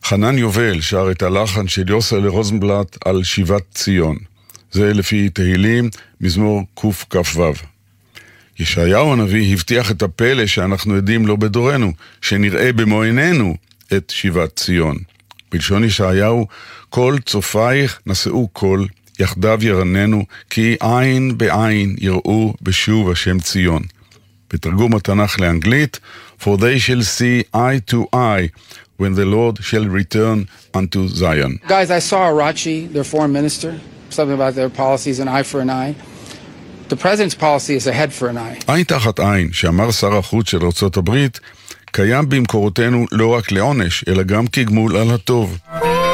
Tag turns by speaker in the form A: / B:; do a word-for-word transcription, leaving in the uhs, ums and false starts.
A: חנן יובל שר את הלחן של יוסל רוזנבלט על שיבת ציון. זה לפי תהילים, מזמור קוף כף וו. ישעיהו הנביא הבטיח את הפלא שאנחנו עדים לו בדורנו, שנראה במו עינינו את שיבת ציון. בלשון ישעיהו, כל צופייך נשאו קול, יחדיו ירננו, כי עין בעין יראו בשוב השם ציון. בתרגום התנ"ך לאנגלית, For they shall see eye to eye when the Lord shall return unto Zion.
B: Guys, I saw Arachi, their foreign minister, something about their policies, an eye for an eye. The president's policy is a head for an eye.
A: עין תחת עין, שאמר שר החוץ של ארצות הברית, קיים במקורותינו לא רק לעונש, אלא גם כגמול על הטוב.